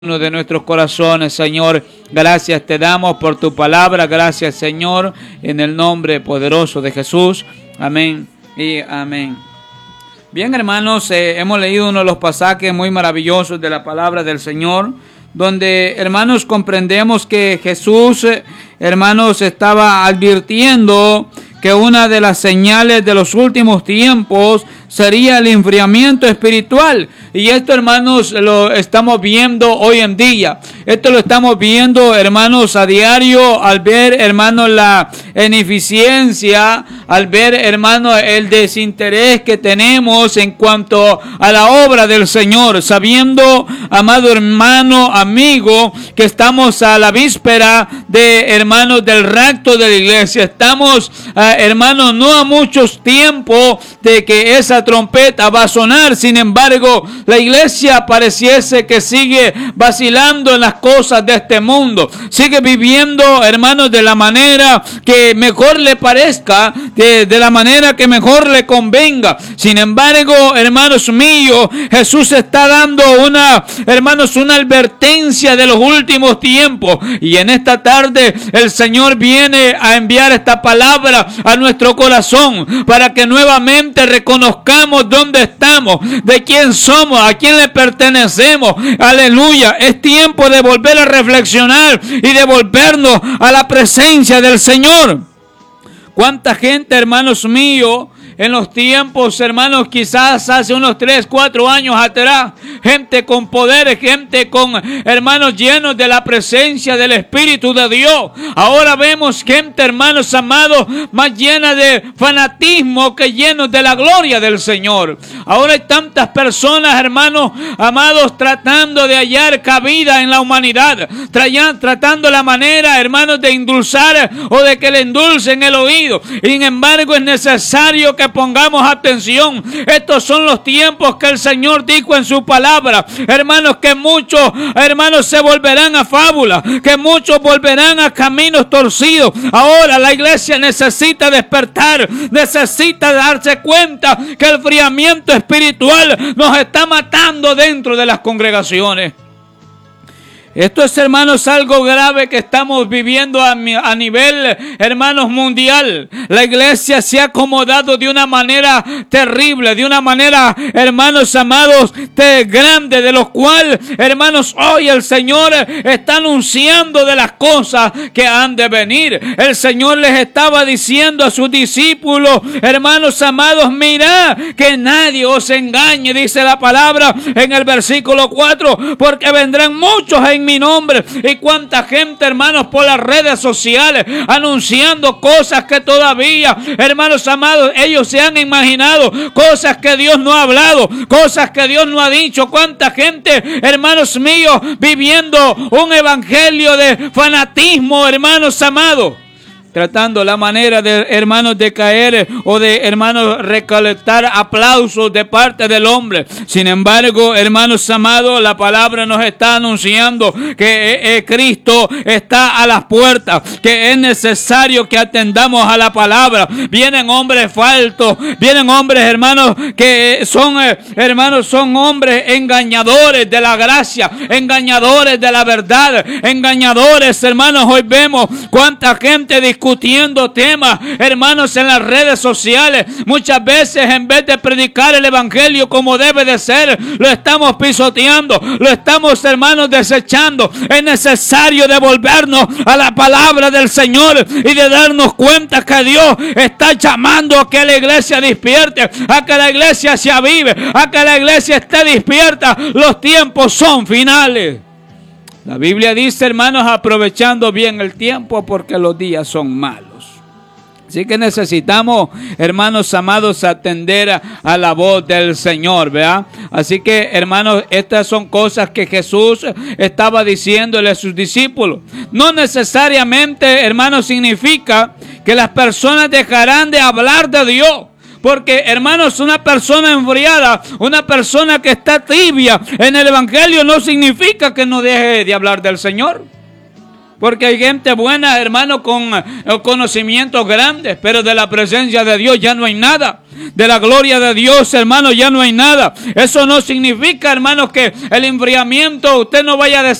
uno de nuestros corazones, Señor. Gracias te damos por tu palabra. Gracias, Señor, en el nombre poderoso de Jesús. Amén y amén. Bien, hermanos, hemos leído uno de los pasajes muy maravillosos de la palabra del Señor, donde, hermanos, comprendemos que Jesús, hermanos, estaba advirtiendo que una de las señales de los últimos tiempos sería el enfriamiento espiritual. Y esto, hermanos, lo estamos viendo hoy en día. Esto lo estamos viendo, hermanos, a diario, al ver, hermanos, la ineficiencia, al ver, hermanos, el desinterés que tenemos en cuanto a la obra del Señor, sabiendo, amado hermano, amigo, que estamos a la víspera de, hermanos, del rapto de la iglesia. Estamos, hermanos, no a muchos tiempos de que esa trompeta va a sonar. Sin embargo, la iglesia pareciese que sigue vacilando en las cosas de este mundo. Sigue viviendo, hermanos, de la manera que mejor le parezca, de la manera que mejor le convenga. Sin embargo, hermanos míos, Jesús está dando una advertencia de los últimos tiempos. Y en esta tarde el Señor viene a enviar esta palabra a nuestro corazón para que nuevamente reconozcamos dónde estamos, de quién somos, a quién le pertenecemos. Aleluya. Es tiempo de volver a reflexionar y de volvernos a la presencia del Señor. ¿Cuánta gente, hermanos míos, en los tiempos, hermanos, quizás hace unos 3, 4 años atrás, gente con poder, gente con, hermanos, llenos de la presencia del Espíritu de Dios? Ahora vemos gente, hermanos amados, más llena de fanatismo que llenos de la gloria del Señor. Ahora hay tantas personas, hermanos amados, tratando de hallar cabida en la humanidad, tratando la manera, hermanos, de endulzar o de que le endulcen el oído. Sin embargo, es necesario que pongamos atención. Estos son los tiempos que el Señor dijo en su palabra, hermanos, que muchos, hermanos, se volverán a fábulas, que muchos volverán a caminos torcidos. Ahora la iglesia necesita despertar, necesita darse cuenta que el enfriamiento espiritual nos está matando dentro de las congregaciones. Esto es, hermanos, algo grave que estamos viviendo a nivel, hermanos, mundial. La iglesia se ha acomodado de una manera terrible, de una manera, hermanos amados, grande, de lo cual, hermanos, hoy el Señor está anunciando de las cosas que han de venir. El Señor les estaba diciendo a sus discípulos, hermanos amados, mirad que nadie os engañe, dice la palabra en el versículo 4, porque vendrán muchos en mi nombre. Y cuánta gente, hermanos, por las redes sociales anunciando cosas que todavía, hermanos amados, ellos se han imaginado, cosas que Dios no ha hablado, cosas que Dios no ha dicho. Cuánta gente, hermanos míos, viviendo un evangelio de fanatismo, hermanos amados, tratando la manera de, hermanos, de caer o de, hermanos, recolectar aplausos de parte del hombre. Sin embargo, hermanos amados, la palabra nos está anunciando que Cristo está a las puertas, que es necesario que atendamos a la palabra. Vienen hombres falsos, vienen hombres, hermanos, que son, hermanos, son hombres engañadores de la gracia, engañadores de la verdad, engañadores, hermanos. Hoy vemos cuánta gente discutiendo temas, hermanos, en las redes sociales. Muchas veces, en vez de predicar el evangelio como debe de ser, lo estamos pisoteando, lo estamos, hermanos, desechando. Es necesario devolvernos a la palabra del Señor y de darnos cuenta que Dios está llamando a que la iglesia despierte, a que la iglesia se avive, a que la iglesia esté despierta. Los tiempos son finales. La Biblia dice, hermanos, aprovechando bien el tiempo porque los días son malos. Así que necesitamos, hermanos amados, atender a la voz del Señor, ¿verdad? Así que, hermanos, estas son cosas que Jesús estaba diciéndole a sus discípulos. No necesariamente, hermanos, significa que las personas dejarán de hablar de Dios. Porque, hermanos, una persona enfriada, una persona que está tibia en el evangelio, no significa que no deje de hablar del Señor. Porque hay gente buena, hermano, con conocimientos grandes, pero de la presencia de Dios ya no hay nada. De la gloria de Dios, hermano, ya no hay nada. Eso no significa, hermano, que el enfriamiento usted no vaya a